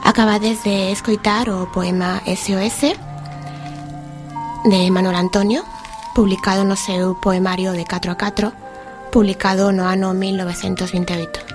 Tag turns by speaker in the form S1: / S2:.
S1: Acabades de escoitar o poema SOS de Manuel Antonio, publicado no seu poemario de 4 a 4, publicado no ano 1928.